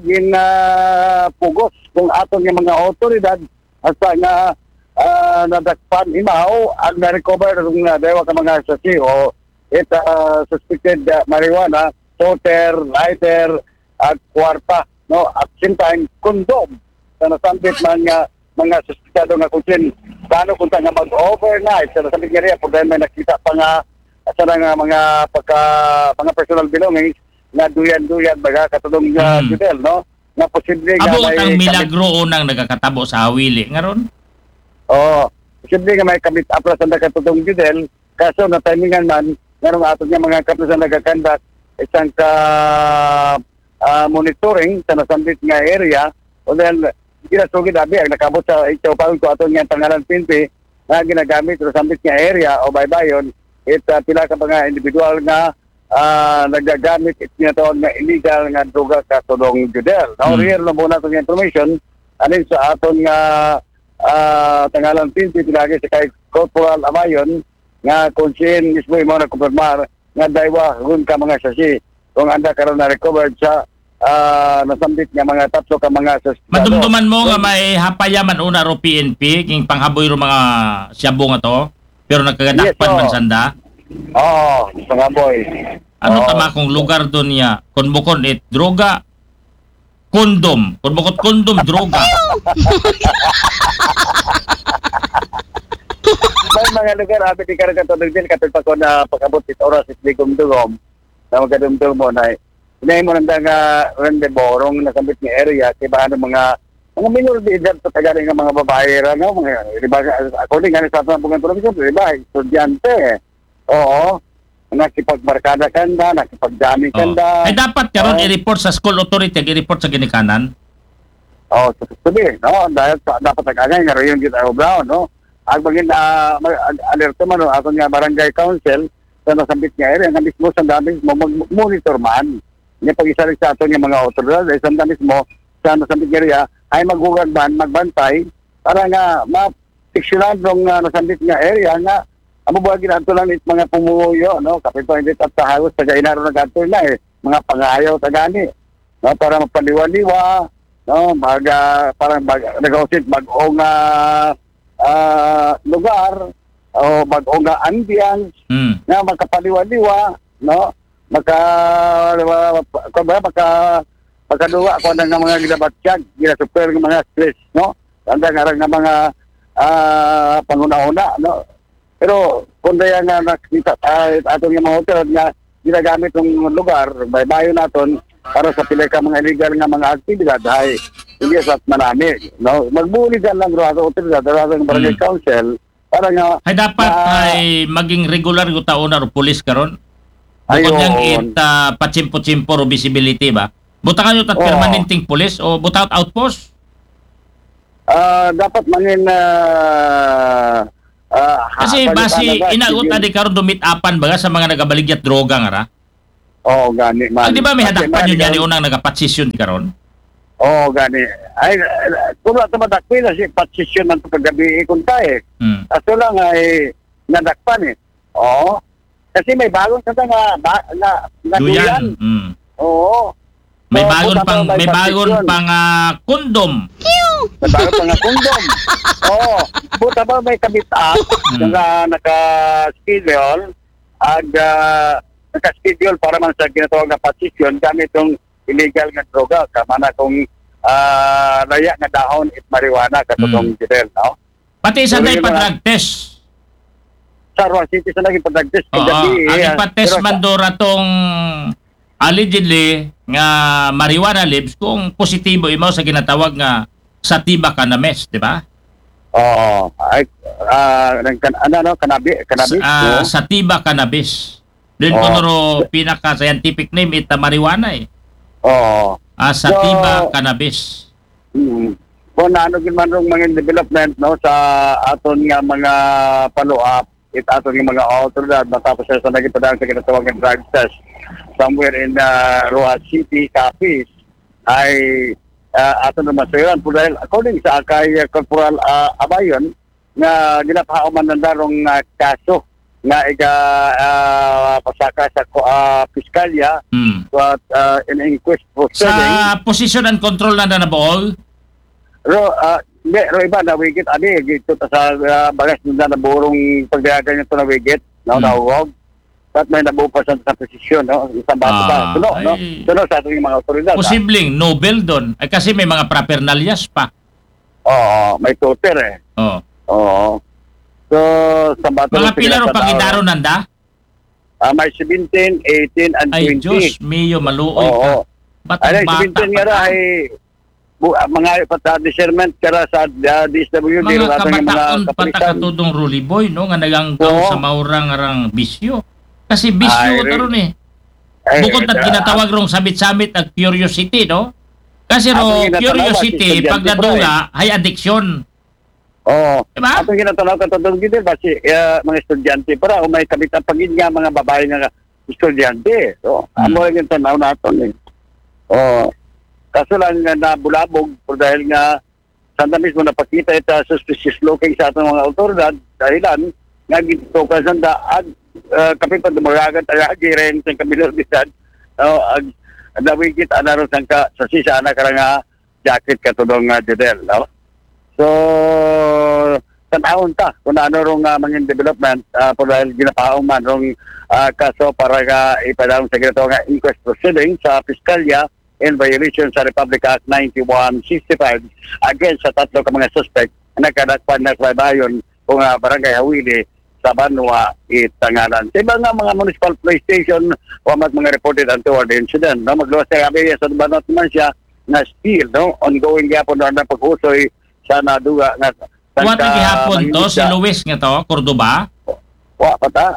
Speaker 17: pugos kung aton nga mga otoridad hasta nga nadakpan imaw ang na-recover ng dewa ka mga sasi o suspected marijuana, toter, lighter, at kwarta, no? At same time, kondom sa nasambit mga suspectado nga kusin. Paano kung nga mag-overnight sa nasabit nga rin, pag may nakita pa nga sa mga personal belongings na duyan-duyan, baga katulong Judel, no? Na posible nga
Speaker 15: may... Abot ang milagro unang nagkakatabo sa Hawili, nga ron?
Speaker 17: Oo. Posible nga may kabit apras ang katulong Judel, kaso na timingan man, nga ato nga mga kapulisan nagkakandak, isang monitoring sa nasambit nga area, o then, ginasugid abi ang nakabot sa itaw-pawin ko aton nga tangalan PNP na ginagamit sa sambit nga area o baybayon pila ka mga individual nga nagagamit tinatawag nga illegal nga droga katulong Judel. Now here na muna itong information alin sa aton nga tangalan PNP pinagi sa kay Corporal Amayon nga konsin mismo mo na kumpirmar nga daywa gun ka mga sasi kung anda karon na recovered sa nasambit nga mga tatlo ka mga suspect.
Speaker 15: Madumduman mo nga may hapayaman una ro PNP king panghaboy ro mga siyabo nga to pero nagkagadakpan man sanda.
Speaker 17: Oo, panghaboy.
Speaker 15: Ano tama kung lugar doon niya? Konbukon droga, kondom. Konbukon kondom, droga.
Speaker 17: May mga lugar abi di karga to din katulad pa ko na pagabot it oras it ligom-dugom na magadumdum mo na inay mo nang nga rendezvous rong nasambit nga area kay baano mga minor de edad sa tagaring nga mga babae ra no mga diba according nga sa aton pong information diba estudyante oo nakipagbarkada kanda nakipagdami kanda
Speaker 15: ay dapat karon i-report sa school authority i-report sa ginikanan
Speaker 17: sabi no dahil dapat nagangay nga rayon kita Brown no ang maging alerto man no aton nga barangay council sa nasambit nga area nga mismo sa dami monitor man niya pag-isa rin sa ato ng mga otoridad ay sanda mismo sa nasambit area ay magbantay para nga ma-fiksyonan ng nasambit nga area nga amubuhagin ato lang mga pumuyo no kapito hindi tatahawos sa gainaro na gato na mga pangayaw tagani no para mapaliwaliwa no parang nag-usit bag-ong lugar o bag-ong ambience na makapaliwaliwa no makaduwa ko ng mga ginabatsyag, ginasuper ng mga stress, no? Tanda nga rin ng mga panguna-una, no? Pero kung daya nga nakita ato yung mga hotel na ginagamit ng lugar, baybayo natin, para sa pila ka mga illegal nga mga aktibidad ay hindi sa manami, no? Magbuligan lang ro ato otoridad sa barangay council para nga
Speaker 15: ay dapat ay maging regular yung taon na pulis karon. Bukod niyang pachimpo-chimpo ro visibility ba? Butangan nyo permanenteng pulis o butangan outpost?
Speaker 17: Dapat mangin
Speaker 15: kasi basi inagot na di karon dumit-apan baga sa mga nagabaligyat droga nga ra.
Speaker 17: Gani man.
Speaker 15: Di ba may hadakpan yun yan unang nagapatsisyon di karon?
Speaker 17: Gani. Ay, kung ito madakpi na si patsisyon ng paggabi ikon tayo. Ato lang ay nadakpan eh. Kasi may bagong kata nga duyan. May bagon pang kondom. May bagon pang kondom. Buta ba may kabit-up nga naka-schedule naka-schedule para man sa ginatawag na patsisyon gamit itong illegal nga droga kamana kung laya nga dahon at marijuana katutong Jidel, no?
Speaker 15: Pati isa na ipa-drug test.
Speaker 17: Sa Roa City sa naging pa-drug test.
Speaker 15: Ang ipa-test man dora tong allegedly nga marijuana leaves kung positibo imo sa ginatawag nga sativa cannabis, di ba? Cannabis. Sativa cannabis. Doon ko naro pinaka-scientific name ita marijuana eh. Sativa cannabis.
Speaker 17: Kung naano man rong mga development no sa aton nga mga follow-up aton nga mga autoridad matapos sa nagipadaan sa ginatawag nga drug test somewhere in Roa City, Capiz ay aton naman sa yun dahil according sa kay Corporal Abayon nga ginapahaman na darong kaso nga pasaka sa piskalya at in inquest proceeding.
Speaker 15: Sa position and control na nabuol?
Speaker 17: Iba na wigit gito sa bagas na naburong pagdayagan nito na wigit nawag at may nabuo pa sa posisyon isang bato pa tuno sa ating mga otoridad
Speaker 15: posibleng Nobel doon ay kasi may mga paraphernalyas pa
Speaker 17: may toter so sa bato
Speaker 15: mga pilaro pagidaro nanda
Speaker 17: may 17, 18 and 20
Speaker 15: ay Diyos miyo maluoy ka
Speaker 17: batang bata nga ra ay mga discernment kara sa DSWD
Speaker 15: mga kabataon patakatudong Ruli Boy no nga naganggaw sa maurang bisyo kasi bisyo karon eh bukod at ginatawag rong sabit-sabit at curiosity no kasi curiosity pag nadunga ay addiction diba?
Speaker 17: Atong ginatanaw katudong gid basi mga estudyante para o may kabitan pagid nga mga babae nga estudyante amo yung tanaw naton kaso lang nga nabulabog dahil nga sanda mismo napakita ito suspicious looking sa atong mga otoridad dahilan nga gito ka sanda at kapit pa dumaragan tayo rin sa kabilidad nawigit anaron sa sisa na ka nga jacket katulong Jodel so tanahon ta kung ano rong mga development dahil ginapaong man rong kaso para nga ipadalong sa ginatawag nga inquest proceeding sa piskalya in violation sa Republic Act 9165 against sa tatlo ka mga suspect na nagkadakpan na bayon kung barangay Hawili sa Banwa Itangalan. Sa iba nga mga municipal police station wamat mga reported untoward incident. Magluwas sa area sa Banwa naman siya na still ongoing gyapon na paghusoy sa naduga nga
Speaker 15: What gihapon to si Luis nga to Cordoba?
Speaker 17: Wa ta.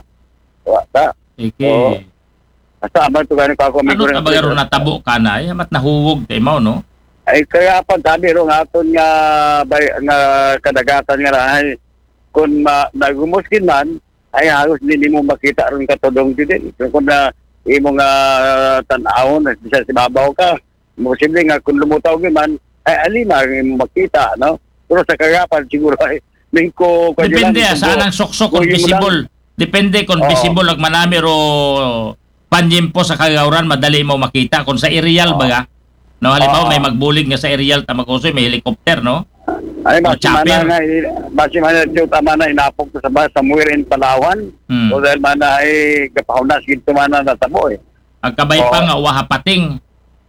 Speaker 17: Asa man to gani pa ako
Speaker 15: ano ka ba ron natabo ka na mat nahuwog kay mo no
Speaker 17: ay kaya pa tabi ron aton nga kadagatan nga ay kun nagumuskin man ay halos hindi mo makita ron katudong din kung na imo nga tan-awon sa sibabaw ka posible nga kung lumutaw man ay alima mo makita no pero sa kagapan siguro ay mingko
Speaker 15: depende sa anang soksok kung visible depende kung visible ag manami ro panjimpo sa kagawran madali mo makita kung sa aerial baga no halimbawa may magbulig nga sa aerial tamakosoy may helicopter no
Speaker 17: ay basi man tama na inapog sa bus somewhere in Palawan o dahil man ay kapahawnas gito man na natabo
Speaker 15: ang kabay pa nga hapating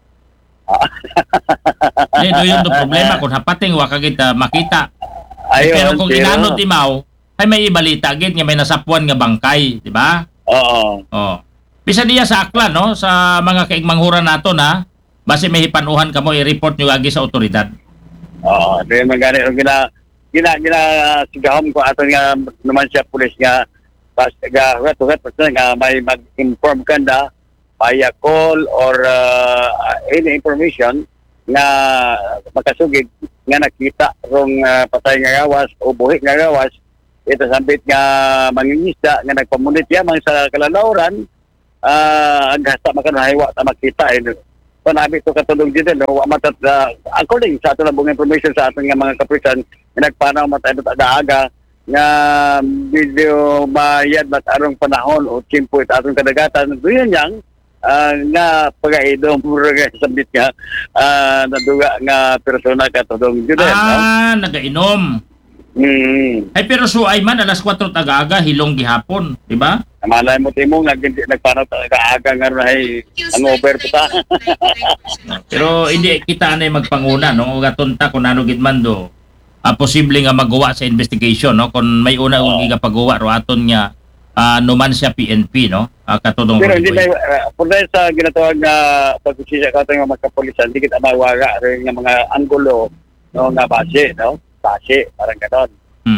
Speaker 15: yun do problema kung hapating wa kagita makita pero kung inanod imaw ay may ibalita gid nga may nasapuan nga bangkay di ba Bisa diya sa aklan, no? Sa mga kaigmanghura nato na base may hipanuhan kamo i-report nyo agi sa otoridad.
Speaker 17: Oo, di man gani gina sigahom ko aton nga naman siya pulis nga pas tugat nga may mag-inform kanda via call or any information nga makasugid nga nakita rong patay nga gawas o buhi nga gawas. Ito sambit nga mangingisda nga nagpamunit yamang sa kalalauran agasta makanahaywa ta makita panabi to katulong dito no matat according sa ato labong information sa aton nga mga kapitan nga nagpanaw matay aga nga video mayad mat arong panahon o timpo it atong kadagatan duyon yang nga pagaidom nga sambit nga naduga nga persona katulong dito no
Speaker 15: nagainom. Ay pero so ay man alas 4 tagaga hilong gihapon, di ba?
Speaker 17: Malay mo timo nagpanaw tagaga nga ay ang over pa.
Speaker 15: Pero hindi kita anay magpanguna no gatunta kun ano gid man do. Posible nga magawa sa investigation no kun may una ug gigapagawa ro aton nga numan siya PNP no katudong.
Speaker 17: Pero hindi na sa ginatawag nga pagkusisa ka nga magkapulisan di kita mawaga rin nga mga anggulo no nga base no. Base, parang gano'n.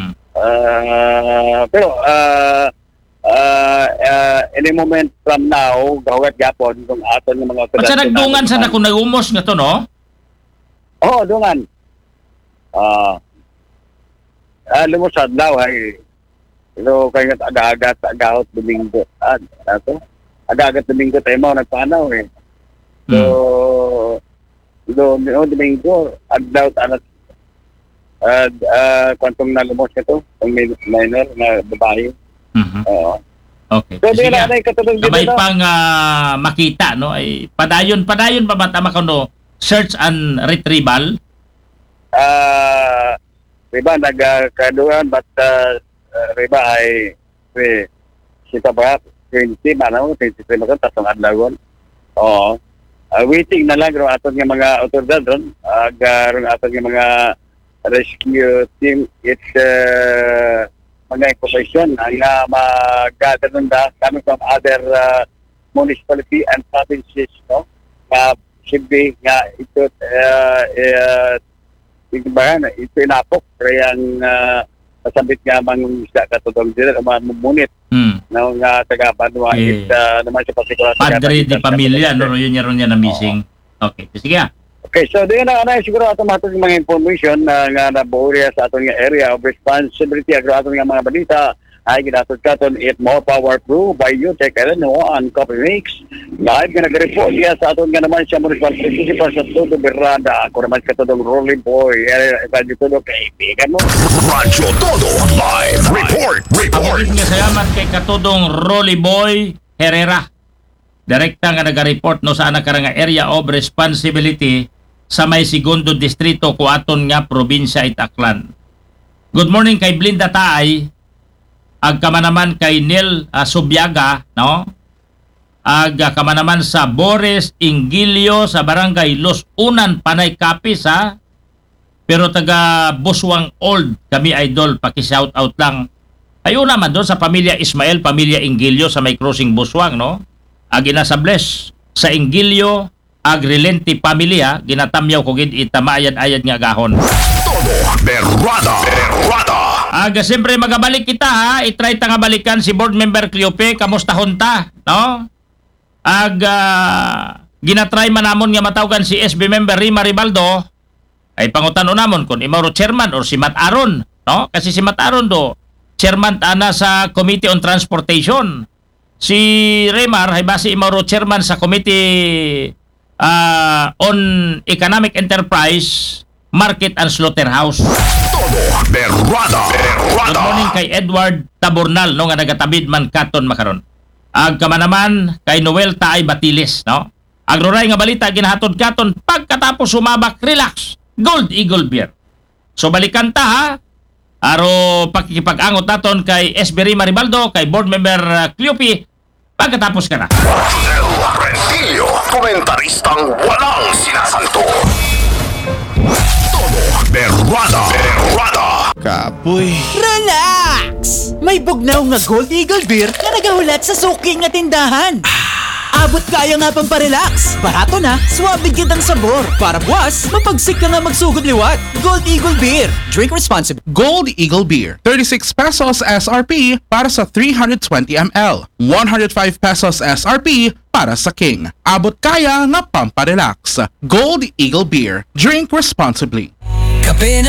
Speaker 17: Pero any moment from now, gawat gapon kung aton ng mga otoridad.
Speaker 15: At sa nagdungan sa na kung nagumos nga to, no?
Speaker 17: Oo, dungan. Lumusad daw ay pero kaya nga aga-agat, agahot Domingo. Aga-agat Domingo tayo mo, nagpanaw eh. So, Domingo, agdaw tanat kwantong nalumos ito ang minor na babae.
Speaker 15: Okay.
Speaker 17: So, sige,
Speaker 15: may pang makita no ay padayon pa matama kuno search and retrieval.
Speaker 17: Riba nagkaduan but riba ay sita ba 20 manaw 23 man tatong adlaw. Waiting na lang ro aton nga mga otoridad ron aron aton nga mga rescue team it's mga information nga mag-gather nunda coming from other municipality and provinces no Siyempre nga ito ito inapok kayang masambit nga mangungisda katulong dito mamunit na nga taga-Banwa naman sa partikular
Speaker 15: Padre de Pamilya no yun niya na missing. Okay, sige.
Speaker 17: Okay, so doon na siguro ato matong mga information nga nabuo sa atong area of responsibility agro atong mga balita ay ginatud katon it more power through by you take no on copy mix live nga nag-report niya sa atong nga naman siya municipal principal sa Todo Berrada ako naman katulong Rolly Boy radyo todo kaibigan mo
Speaker 10: Radyo Todo live report
Speaker 15: nga salamat kay katudong Rolly Boy Herrera direkta nga nag-report no sa nakarang area of responsibility sa may segundo distrito ko aton nga probinsya Itaklan. Good morning kay Blinda Taay, ag kamanaman kay Nel Subiaga, no? Ag kamanaman sa Boris Ingilio sa barangay Los Unan Panay Kapis ha. Pero taga Buswang Old kami idol paki-shout out lang. Ayun naman doon sa pamilya Ismael, pamilya Ingilio sa may crossing Buswang, no? Ag inasables sa Ingilio Agrilenti pamilya ginatamyaw ko gid itamayan-ayad nga gahon.
Speaker 10: Todo Berrada.
Speaker 15: Aga siyempre magabalik kita ha, i-try ta nga balikan si board member Cleope, kamusta honta, no? Aga ginatry man namon nga matawgan si SB member Rima Ribaldo ay pangutano namon kung imaro chairman or si Matt Aron, no? Kasi si Matt Aron do chairman ana sa Committee on Transportation. Si Remar ay base imaro chairman sa Committee on Economic Enterprise, Market and Slaughterhouse.
Speaker 10: Todo Berrada.
Speaker 15: Good morning kay Edward Tabornal no nga nagatabid man katon makaron. Ag kamanaman kay Noel Taay Batiles no. Agroray nga balita ginahatod katon pagkatapos sumabak relax Gold Eagle Beer. So balikan ta ha. Aro pakikipag-angot naton kay SB Rima Ribaldo, kay board member Cleope pagkatapos ka na.
Speaker 10: Rentillo, komentaristang walang sinasanto. Todo Berrada.
Speaker 8: Kapoy. Relax! May bugnaw nga Gold Eagle Beer na nagahulat sa suking nga tindahan.
Speaker 18: Abot kaya nga pang parelax. Barato na, suwabe gitang sabor. Para buwas, mapagsik ka nga magsugod liwat. Gold Eagle Beer. Drink responsibly.
Speaker 2: Gold Eagle Beer, 36 pesos SRP para sa 320 ml. 105 pesos SRP para sa King. Abot kaya nga pamparelax. Gold Eagle Beer. Drink responsibly.
Speaker 18: Kape na